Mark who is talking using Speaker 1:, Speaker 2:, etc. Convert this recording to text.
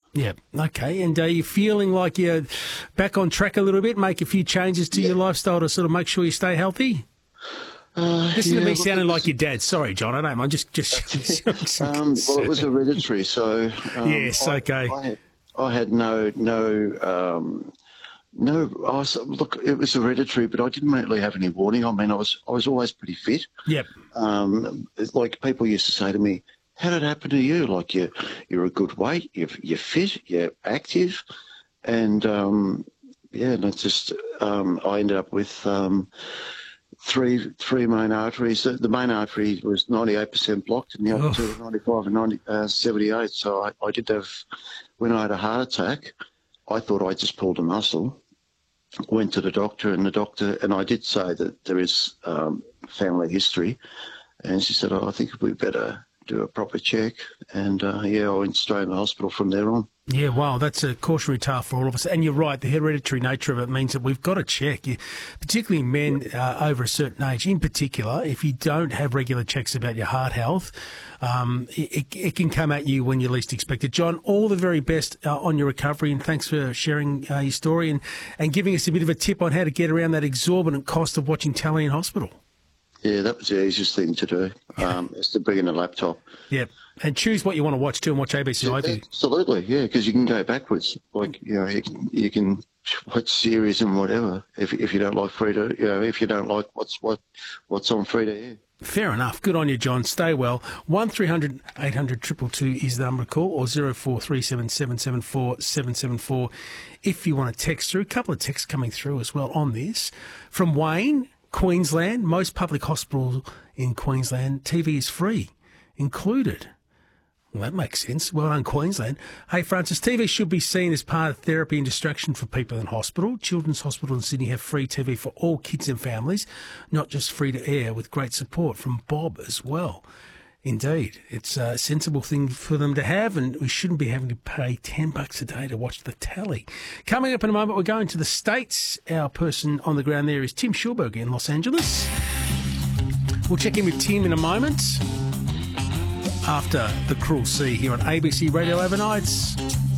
Speaker 1: Yeah, okay. And are you feeling like you're back on track a little bit, make a few changes to your lifestyle to sort of make sure you stay healthy? Listen to me sounding like your dad. Sorry, John, I don't mind. Just
Speaker 2: well, it was hereditary, so...
Speaker 1: yes, okay.
Speaker 2: I had no, look, it was hereditary, but I didn't really have any warning. I mean, I was always pretty fit.
Speaker 1: Yep.
Speaker 2: It's like people used to say to me, how did it happen to you? Like you're a good weight, you're fit, you're active. And, and it's just, I ended up with three main arteries. The main artery was 98% blocked and the other two were 95 and 78. So I did have, when I had a heart attack, I thought I just pulled a muscle. Went to the doctor, and I did say that there is family history, and she said, I think we better do a proper check, and I went straight to the hospital from there on.
Speaker 1: Yeah, wow, that's a cautionary tale for all of us. And you're right, the hereditary nature of it means that we've got to check, particularly men over a certain age. In particular, if you don't have regular checks about your heart health, it can come at you when you least expect it. John, all the very best on your recovery, and thanks for sharing your story and giving us a bit of a tip on how to get around that exorbitant cost of watching telly in hospital.
Speaker 2: Yeah, that was the easiest thing to do, is to bring in a laptop.
Speaker 1: Yeah, and choose what you want to watch too and watch ABC iView.
Speaker 2: Absolutely, yeah, because you can go backwards. Like, you can watch series and whatever if you don't like if you don't like what's on free to air.
Speaker 1: Fair enough. Good on you, John. Stay well. 1300 800 222 is the number to call, or 0437 774 774 if you want to text through. A couple of texts coming through as well on this. From Wayne, Queensland, most public hospitals in Queensland, TV is free, included. Well, that makes sense. Well done, Queensland. Hey, Francis, TV should be seen as part of therapy and distraction for people in hospital. Children's Hospital in Sydney have free TV for all kids and families, not just free to air, with great support from Bob as well. Indeed, it's a sensible thing for them to have, and we shouldn't be having to pay $10 a day to watch the telly. Coming up in a moment, we're going to the States. Our person on the ground there is Tim Schulberg in Los Angeles. We'll check in with Tim in a moment after The Cruel Sea here on ABC Radio Overnights.